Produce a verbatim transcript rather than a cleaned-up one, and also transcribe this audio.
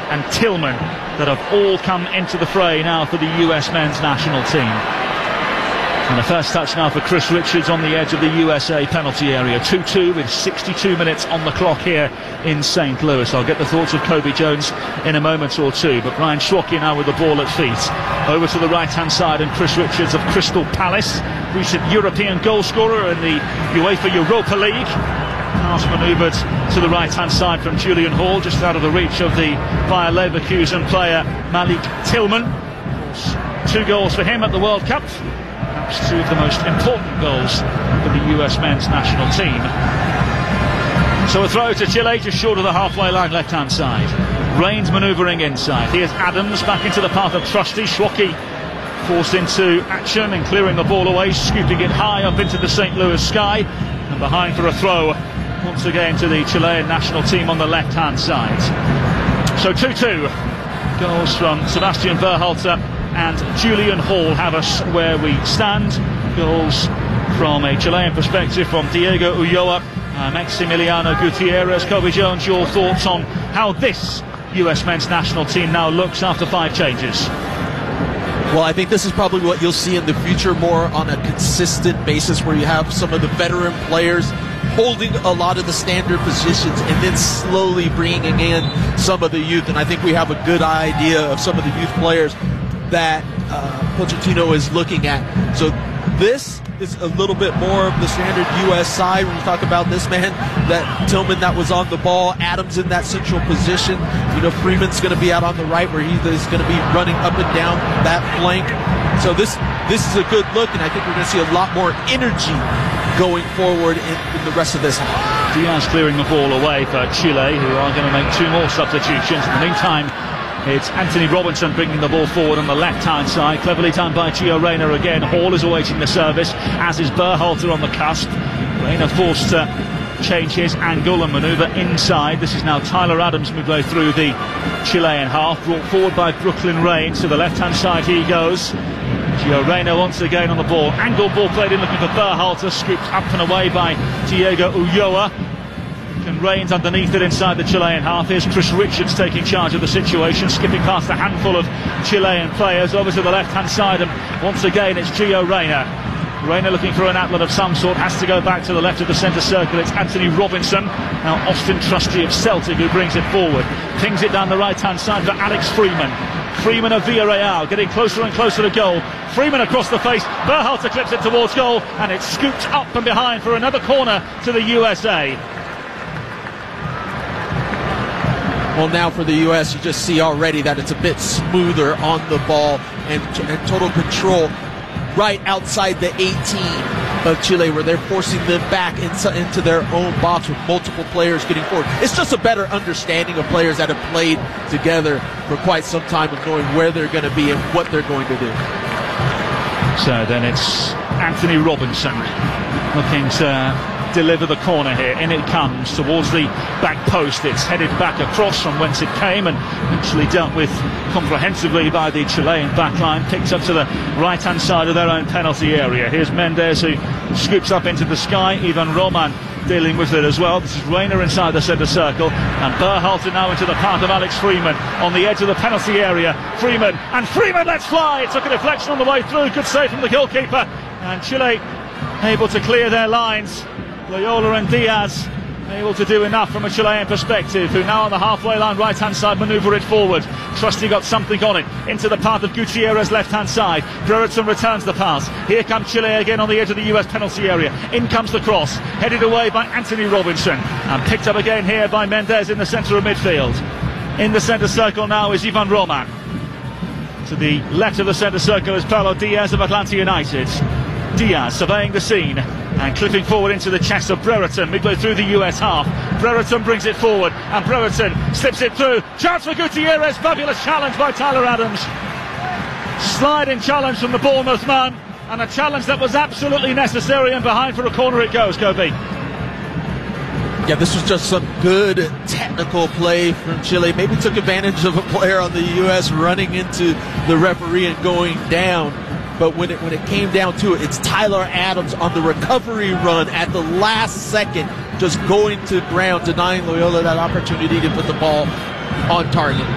and Tillman that have all come into the fray now for the U S men's national team. And the first touch now for Chris Richards on the edge of the U S A penalty area. two two with sixty-two minutes on the clock here in Saint Louis. I'll get the thoughts of Cobi Jones in a moment or two. But Ryan Schwocke now with the ball at feet. Over to the right-hand side, and Chris Richards of Crystal Palace, recent European goal scorer in the UEFA Europa League. Pass manoeuvred to the right-hand side from Julian Hall, just out of the reach of the Bayer Leverkusen player Malik Tillman. Two goals for him at the World Cup. Perhaps two of the most important goals for the U S men's national team. So a throw to Chile, just short of the halfway line, left-hand side. Rains manoeuvring inside. Here's Adams back into the path of Trusty. Schwocke forced into action and clearing the ball away, scooping it high up into the Saint Louis sky. And behind for a throw once again to the Chilean national team on the left-hand side. So two two. Goals from Sebastian Berhalter and Julian Hall have us where we stand. Goals from a Chilean perspective from Diego Ulloa, uh, Maximiliano Gutierrez. Cobi Jones, your thoughts on how this U S men's national team now looks after five changes? Well, I think this is probably what you'll see in the future, more on a consistent basis, where you have some of the veteran players holding a lot of the standard positions and then slowly bringing in some of the youth. And I think we have a good idea of some of the youth players that uh, Pochettino is looking at. So this is a little bit more of the standard U S side when you talk about this man, that Tillman that was on the ball, Adams in that central position. You know, Freeman's going to be out on the right where he is going to be running up and down that flank. So this this is a good look, and I think we're going to see a lot more energy going forward in, in the rest of this half. Diaz clearing the ball away for Chile, who are going to make two more substitutions. In the meantime, it's Anthony Robinson bringing the ball forward on the left-hand side. Cleverly done by Gio Reyna again. Hall is awaiting the service, as is Berhalter on the cusp. Reyna forced to change his angle and manoeuvre inside. This is now Tyler Adams midway through the Chilean half, brought forward by Brooklyn Raines. To the left-hand side he goes. Gio Reyna once again on the ball. Angle ball played in, looking for Berhalter. Scooped up and away by Diego Ulloa. And Raines underneath it inside the Chilean half. Here's Chris Richards taking charge of the situation, skipping past a handful of Chilean players over to the left-hand side, and once again it's Gio Reyna. Reyna looking for an outlet of some sort, has to go back to the left of the centre circle. It's Anthony Robinson, now Austin Trusty of Celtic, who brings it forward. Pings it down the right-hand side for Alex Freeman. Freeman of Villarreal getting closer and closer to goal. Freeman across the face, Berhalter clips it towards goal, and it's scooped up and behind for another corner to the U S A. Well, now for the U S, you just see already that it's a bit smoother on the ball and, and total control right outside the eighteen of Chile, where they're forcing them back into, into their own box with multiple players getting forward. It's just a better understanding of players that have played together for quite some time, of knowing where they're going to be and what they're going to do. So then it's Anthony Robinson looking to deliver the corner here. In it comes towards the back post. It's headed back across from whence it came and actually dealt with comprehensively by the Chilean backline. Picked up to the right hand side of their own penalty area. Here's Mendes, who scoops up into the sky. Ivan Roman dealing with it as well. This is Reyna inside the centre circle, and Berhalter now into the path of Alex Freeman on the edge of the penalty area. Freeman, and Freeman lets fly. It took a deflection on the way through. Good save from the goalkeeper, and Chile able to clear their lines. Loyola and Diaz able to do enough from a Chilean perspective, who now on the halfway line, right-hand side, manoeuvre it forward. Trusty got something on it, into the path of Gutierrez, left-hand side. Brereton returns the pass. Here comes Chile again on the edge of the U S penalty area. In comes the cross, headed away by Anthony Robinson, and picked up again here by Mendes in the centre of midfield. In the centre circle now is Ivan Roman. To the left of the centre circle is Paulo Diaz of Atlanta United. Diaz surveying the scene and clipping forward into the chest of Brereton midway through the U S half. Brereton brings it forward, and Brereton slips it through. Chance for Gutierrez. Fabulous challenge by Tyler Adams. Sliding challenge from the Bournemouth man, and a challenge that was absolutely necessary, and behind for a corner it goes. Kobe. Yeah, this was just some good technical play from Chile. Maybe took advantage of a player on the U S running into the referee and going down. But when it when it came down to it, it's Tyler Adams on the recovery run at the last second, just going to ground, denying Loyola that opportunity to put the ball on target.